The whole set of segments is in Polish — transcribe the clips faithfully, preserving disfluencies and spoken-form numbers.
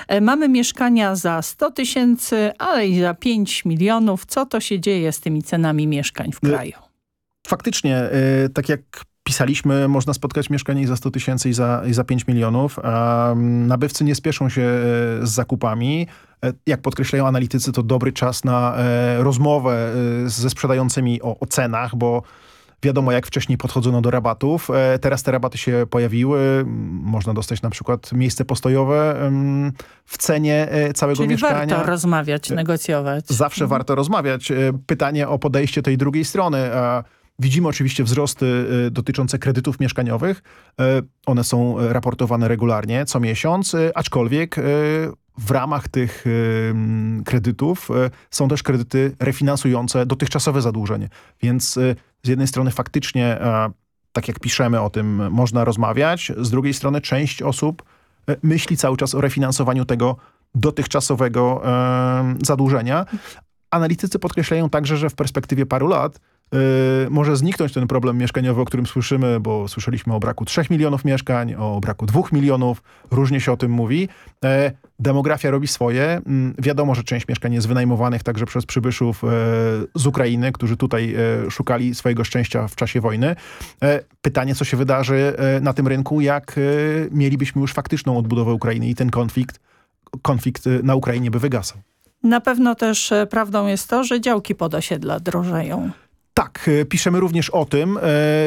Mamy mieszkania za sto tysięcy, ale i za pięć milionów. Co to się dzieje z tymi cenami mieszkań w kraju? Faktycznie, tak jak pisaliśmy, można spotkać mieszkanie i za sto tysięcy i za, i za pięć milionów. Nabywcy nie spieszą się z zakupami. Jak podkreślają analitycy, to dobry czas na rozmowę ze sprzedającymi o, o cenach, bo wiadomo, jak wcześniej podchodzono do rabatów. Teraz te rabaty się pojawiły. Można dostać na przykład miejsce postojowe w cenie całego Czyli mieszkania. Czyli warto rozmawiać, negocjować. Zawsze mhm. warto rozmawiać. Pytanie o podejście tej drugiej strony. Widzimy oczywiście wzrosty dotyczące kredytów mieszkaniowych. One są raportowane regularnie, co miesiąc, aczkolwiek w ramach tych kredytów są też kredyty refinansujące dotychczasowe zadłużenie. Więc z jednej strony faktycznie, tak jak piszemy o tym, można rozmawiać. Z drugiej strony część osób myśli cały czas o refinansowaniu tego dotychczasowego zadłużenia. Analitycy podkreślają także, że w perspektywie paru lat Yy, może zniknąć ten problem mieszkaniowy, o którym słyszymy, bo słyszeliśmy o braku trzech milionów mieszkań, o braku dwóch milionów, różnie się o tym mówi. Yy, demografia robi swoje. Yy, wiadomo, że część mieszkań jest wynajmowanych także przez przybyszów yy, z Ukrainy, którzy tutaj yy, szukali swojego szczęścia w czasie wojny. Yy, pytanie, co się wydarzy yy, na tym rynku, jak yy, mielibyśmy już faktyczną odbudowę Ukrainy i ten konflikt, konflikt yy, na Ukrainie by wygasał. Na pewno też prawdą jest to, że działki pod osiedla drożeją. Tak, piszemy również o tym.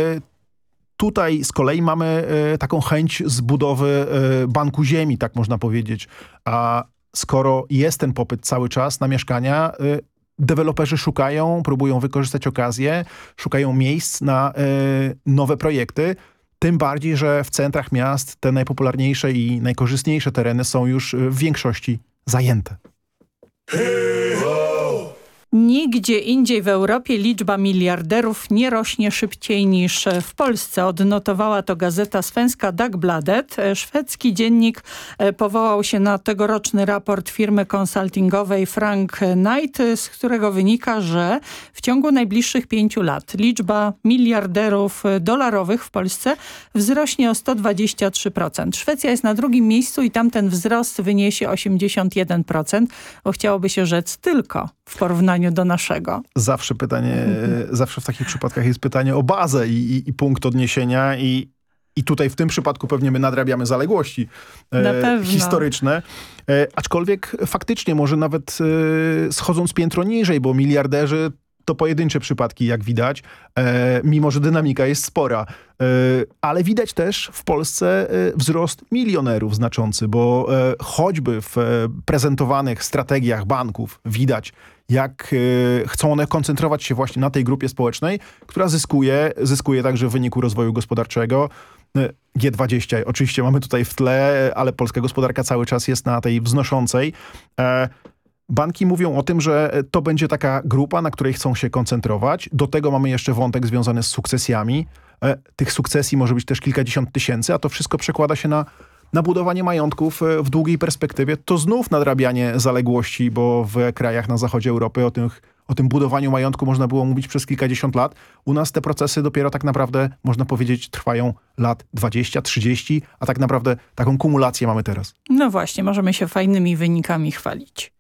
Tutaj z kolei mamy taką chęć zbudowy banku ziemi, tak można powiedzieć. A skoro jest ten popyt cały czas na mieszkania, deweloperzy szukają, próbują wykorzystać okazję, szukają miejsc na nowe projekty. Tym bardziej, że w centrach miast te najpopularniejsze i najkorzystniejsze tereny są już w większości zajęte. Nigdzie indziej w Europie liczba miliarderów nie rośnie szybciej niż w Polsce. Odnotowała to gazeta svenska Dagbladet. Szwedzki dziennik powołał się na tegoroczny raport firmy konsultingowej Frank Knight, z którego wynika, że w ciągu najbliższych pięciu lat liczba miliarderów dolarowych w Polsce wzrośnie o sto dwadzieścia trzy procent. Szwecja jest na drugim miejscu i tam ten wzrost wyniesie osiemdziesiąt jeden procent, bo chciałoby się rzec tylko w porównaniu do naszego. Zawsze pytanie, zawsze w takich przypadkach jest pytanie o bazę i, i, i punkt odniesienia i, i tutaj w tym przypadku pewnie my nadrabiamy zaległości e, historyczne. E, aczkolwiek faktycznie może nawet e, schodząc piętro niżej, bo miliarderzy to pojedyncze przypadki, jak widać, e, mimo że dynamika jest spora. E, ale widać też w Polsce e, wzrost milionerów znaczący, bo e, choćby w e, prezentowanych strategiach banków widać, jak e, chcą one koncentrować się właśnie na tej grupie społecznej, która zyskuje, zyskuje także w wyniku rozwoju gospodarczego. E, G dwadzieścia oczywiście mamy tutaj w tle, ale polska gospodarka cały czas jest na tej wznoszącej. E, Banki mówią o tym, że to będzie taka grupa, na której chcą się koncentrować. Do tego mamy jeszcze wątek związany z sukcesjami. E, tych sukcesji może być też kilkadziesiąt tysięcy, a to wszystko przekłada się na, na budowanie majątków w długiej perspektywie. To znów nadrabianie zaległości, bo w krajach na zachodzie Europy o, tych, o tym budowaniu majątku można było mówić przez kilkadziesiąt lat. U nas te procesy dopiero tak naprawdę, można powiedzieć, trwają lat dwadzieścia, trzydzieści, a tak naprawdę taką kumulację mamy teraz. No właśnie, możemy się fajnymi wynikami chwalić.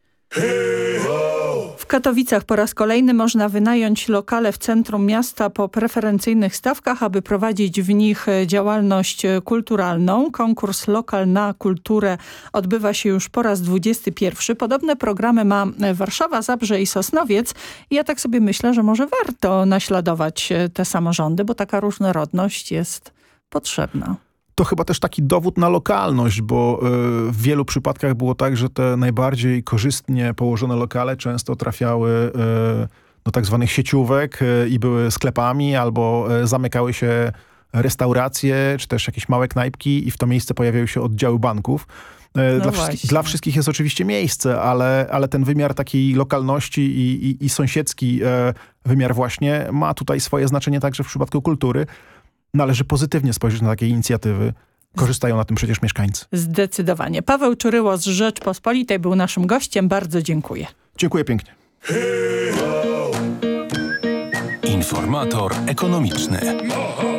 W Katowicach po raz kolejny można wynająć lokale w centrum miasta po preferencyjnych stawkach, aby prowadzić w nich działalność kulturalną. Konkurs Lokal na kulturę odbywa się już po raz dwudziesty pierwszy. Podobne programy ma Warszawa, Zabrze i Sosnowiec. I ja tak sobie myślę, że może warto naśladować te samorządy, bo taka różnorodność jest potrzebna. To chyba też taki dowód na lokalność, bo w wielu przypadkach było tak, że te najbardziej korzystnie położone lokale często trafiały do tak zwanych sieciówek i były sklepami, albo zamykały się restauracje, czy też jakieś małe knajpki i w to miejsce pojawiały się oddziały banków. No dla, wszystkich, dla wszystkich jest oczywiście miejsce, ale, ale ten wymiar takiej lokalności i, i, i sąsiedzki wymiar właśnie ma tutaj swoje znaczenie także w przypadku kultury. Należy pozytywnie spojrzeć na takie inicjatywy. Korzystają na tym przecież mieszkańcy. Zdecydowanie. Paweł Czuryło z Rzeczpospolitej był naszym gościem. Bardzo dziękuję. Dziękuję pięknie. Informator ekonomiczny.